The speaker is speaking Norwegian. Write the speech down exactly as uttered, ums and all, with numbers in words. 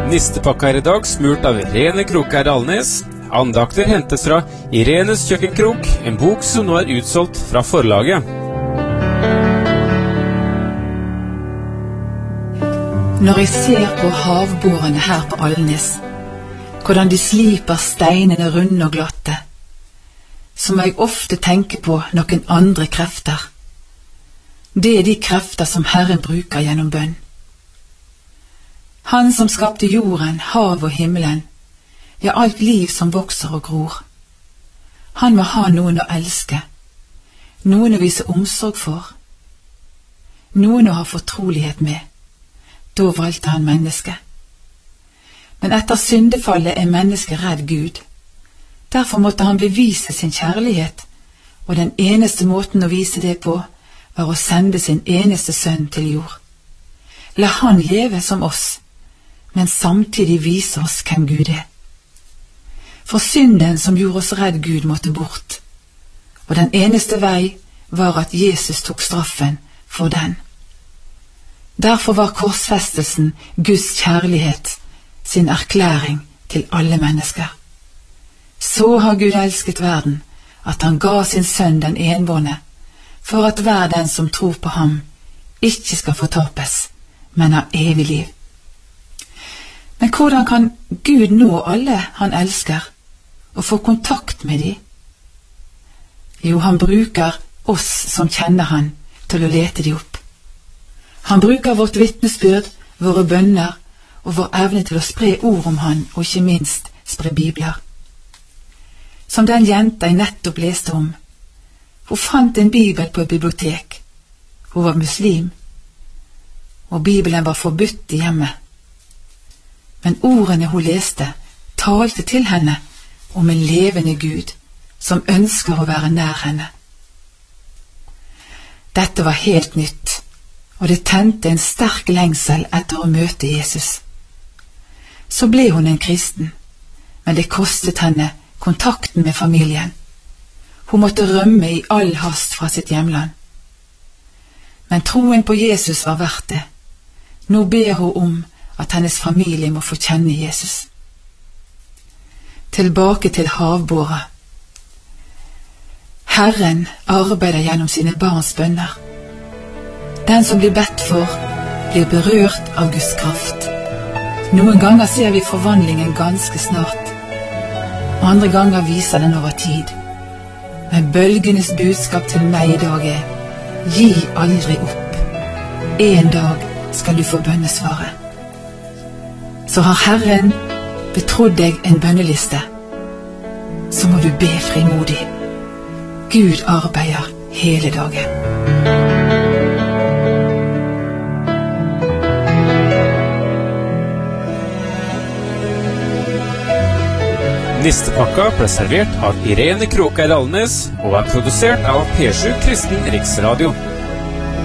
Nistepakka er I dag smurt av Irene Krokeid Alnes. Andakter hentes fra Irenes kjøkkenkrok, en bok som nå er utsolgt fra forlaget. Når jeg ser på havborene her på Alnes, hvordan de sliper steinene runde og glatte, så må jeg ofte tenke på noen andre krefter. Det er de krefter som Herren bruker gjennom bønn. Han som skapte jorden, hav og himmelen, ja, alt liv som vokser og gror. Han må ha noen å elske, noen å vise omsorg for, noen å ha fortrolighet med. Da valgte han mennesket. Men etter syndefallet er mennesket redd Gud. Derfor måtte han bevise sin kjærlighet, og den eneste måten å vise det på, var å sende sin eneste sønn til jord. La han leve som oss, men samtidig vise oss hvem Gud er. For synden som gjorde oss redd Gud måtte bort, og den eneste vei var at Jesus tok straffen for den. Derfor var korsfestelsen Guds kjærlighet, sin erklæring til alle mennesker. Så har Gud elsket verden, at han ga sin sønn den enbårne, for at hver den som tror på ham, ikke skal fortapes, men ha evig liv. Men hvordan kan Gud nå alle han elsker, og få kontakt med de? Jo, han bruker oss som kjenner han, til å lete de opp. Han bruker vårt vitnesbyrd, våre bønner, og vår evne til å spre ord om han, og ikke minst spre bibler. Som den jenta jeg nettopp leste om. Hun fant en bibel på et bibliotek. Hun var muslim, og bibelen var forbudt I hjemmet. Men ordene hun leste, talte til henne om en levende Gud, som ønsker å være nær henne. Dette var helt nytt, og det tente en sterk lengsel etter å møte Jesus. Så ble hun en kristen, men det kostet henne kontakten med familien. Hun måtte rømme I all hast fra sitt hjemland. Men troen på Jesus var verdt det. Nå ber hun om at hennes familie må få kjenne Jesus. Tilbake til havbåra. Herren arbeider gjennom sine barns bønner. Den som blir bedt for, blir berørt av Guds kraft. Noen ganger ser vi forvandlingen ganske snart. Andre ganger viser den over tid. Men bølgenes budskap til meg I dag er: gi aldri opp. En dag skal du få bønnesvaret. Så har Herren betrodd deg en bønneliste, så må du be frimodig. Gud arbeider hele dagen. Nistepakka ble servert av Irene Krokeid Alnes og er produsert av P sju Kristen Riksradio.